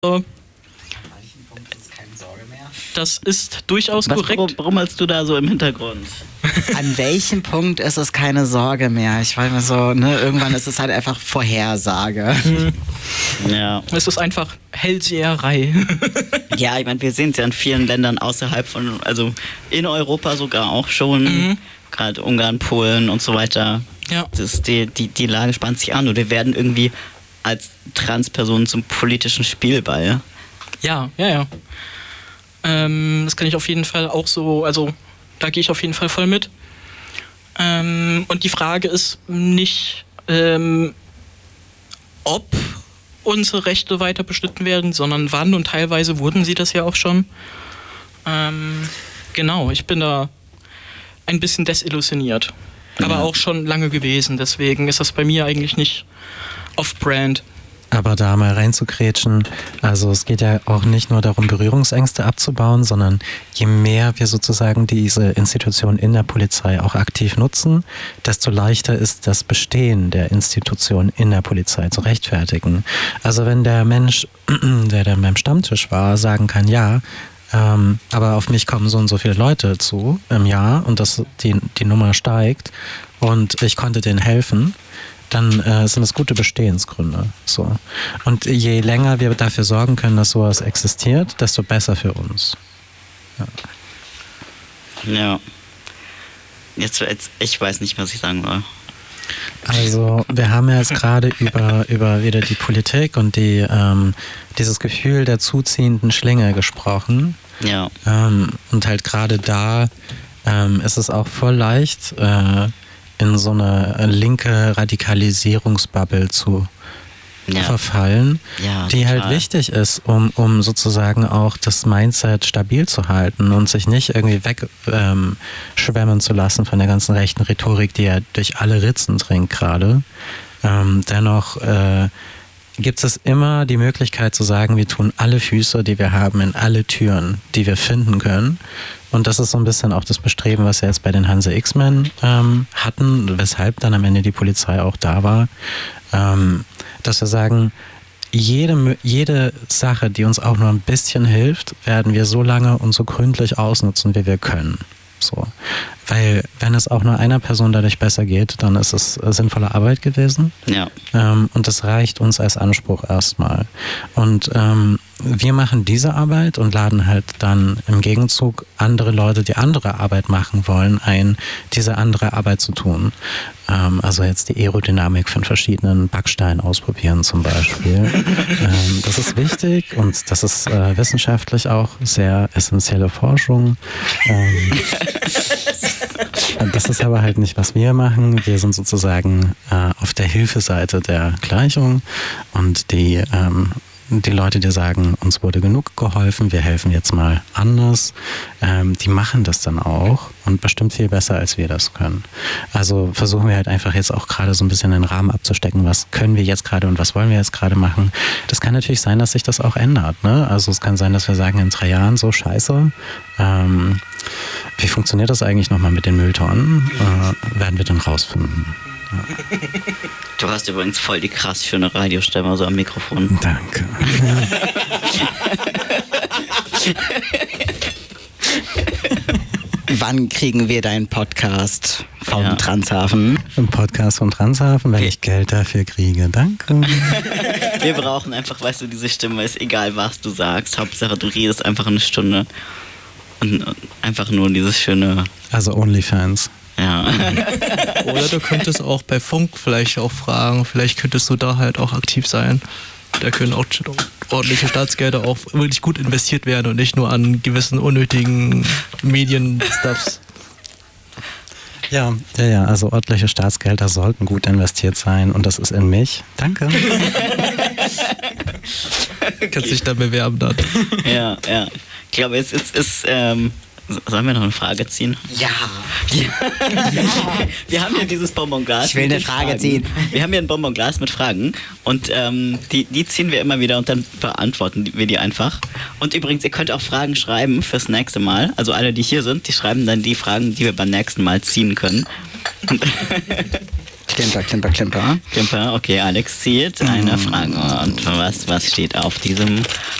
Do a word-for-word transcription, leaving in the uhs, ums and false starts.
Das ist durchaus Was, korrekt. Warum, warum hast du da so im Hintergrund? An welchem Punkt ist es keine Sorge mehr? Ich weiß mir so, ne, irgendwann ist es halt einfach Vorhersage. Ja. Es ist einfach Hellseherei. Ja, ich meine, wir sehen es ja in vielen Ländern außerhalb von, also in Europa sogar auch schon, mhm. gerade Ungarn, Polen und so weiter. Ja. Das, die, die, die Lage spannt sich an und wir werden irgendwie als Transpersonen zum politischen Spielball. Ja, ja, ja. Ähm, das kann ich auf jeden Fall auch so, also da gehe ich auf jeden Fall voll mit. Ähm, und die Frage ist nicht, ähm, ob unsere Rechte weiter beschnitten werden, sondern wann, und teilweise wurden sie das ja auch schon. Ähm, genau, ich bin da ein bisschen desillusioniert. Ja. Aber auch schon lange gewesen, deswegen ist das bei mir eigentlich nicht off-brand. Aber da mal reinzukrätschen, also es geht ja auch nicht nur darum, Berührungsängste abzubauen, sondern je mehr wir sozusagen diese Institution in der Polizei auch aktiv nutzen, desto leichter ist das Bestehen der Institution in der Polizei zu rechtfertigen. Also wenn der Mensch, der dann beim Stammtisch war, sagen kann, ja, ähm, aber auf mich kommen so und so viele Leute zu im Jahr und das, die, die Nummer steigt und ich konnte denen helfen, dann äh, sind es gute Bestehensgründe. So. Und je länger wir dafür sorgen können, dass sowas existiert, desto besser für uns. Ja. ja. Jetzt, jetzt, ich weiß nicht, was ich sagen soll. Also wir haben ja jetzt gerade über, über wieder die Politik und die, ähm, dieses Gefühl der zuziehenden Schlinge gesprochen. Ja. Ähm, und halt gerade da ähm, ist es auch voll leicht, äh, in so eine linke Radikalisierungsbubble zu ja. verfallen, ja, die total. halt wichtig ist, um, um sozusagen auch das Mindset stabil zu halten und sich nicht irgendwie wegschwemmen ähm, zu lassen von der ganzen rechten Rhetorik, die ja durch alle Ritzen dringt gerade. Ähm, dennoch äh, gibt es immer die Möglichkeit zu sagen, wir tun alle Füße, die wir haben, in alle Türen, die wir finden können. Und das ist so ein bisschen auch das Bestreben, was wir jetzt bei den Hanse X-Men ähm, hatten, weshalb dann am Ende die Polizei auch da war, ähm, dass wir sagen, jede, jede Sache, die uns auch nur ein bisschen hilft, werden wir so lange und so gründlich ausnutzen, wie wir können. So. Weil wenn es auch nur einer Person dadurch besser geht, dann ist es sinnvolle Arbeit gewesen. Ja. Ähm, und das reicht uns als Anspruch erstmal. Und ähm, wir machen diese Arbeit und laden halt dann im Gegenzug andere Leute, die andere Arbeit machen wollen, ein, diese andere Arbeit zu tun. Ähm, also jetzt die Aerodynamik von verschiedenen Backsteinen ausprobieren zum Beispiel. ähm, das ist wichtig und das ist äh, wissenschaftlich auch sehr essentielle Forschung. Ähm, Das ist aber halt nicht, was wir machen. Wir sind sozusagen äh, auf der Hilfeseite der Gleichung und die, ähm, die Leute, die sagen, uns wurde genug geholfen, wir helfen jetzt mal anders, ähm, die machen das dann auch und bestimmt viel besser, als wir das können. Also versuchen wir halt einfach jetzt auch gerade so ein bisschen den Rahmen abzustecken, was können wir jetzt gerade und was wollen wir jetzt gerade machen. Das kann natürlich sein, dass sich das auch ändert, ne? Also es kann sein, dass wir sagen, in drei Jahren so scheiße, ähm, wie funktioniert das eigentlich nochmal mit den Mülltonnen? Äh, werden wir dann rausfinden. Ja. Du hast übrigens voll die krass schöne Radiostimme so am Mikrofon. Danke. Wann kriegen wir deinen Podcast vom Ja. Transhafen? Ein Podcast von Transhafen, wenn ich Geld dafür kriege. Danke. Wir brauchen einfach, weißt du, diese Stimme ist egal, was du sagst. Hauptsache, du redest einfach eine Stunde. Und einfach nur dieses schöne... Also OnlyFans. Ja. Oder du könntest auch bei Funk vielleicht auch fragen, vielleicht könntest du da halt auch aktiv sein. Da können auch ordentliche Staatsgelder auch wirklich gut investiert werden und nicht nur an gewissen unnötigen Medien-Stuffs. Ja, ja, ja, also ordentliche Staatsgelder sollten gut investiert sein und das ist in mich. Danke. Kannst dich da bewerben dann. Ja, ja. Ich glaube, jetzt ist... ist ähm, sollen wir noch eine Frage ziehen? Ja. ja. Wir haben hier dieses Bonbonglas. Ich will mit eine den Frage Fragen. ziehen. Wir haben hier ein Bonbonglas mit Fragen und ähm, die, die ziehen wir immer wieder und dann beantworten wir die einfach. Und übrigens, ihr könnt auch Fragen schreiben fürs nächste Mal. Also alle, die hier sind, die schreiben dann die Fragen, die wir beim nächsten Mal ziehen können. Klimper, Klimper, Klimper. Klimper, okay, Alex zieht eine Frage. Und was, was steht auf diesem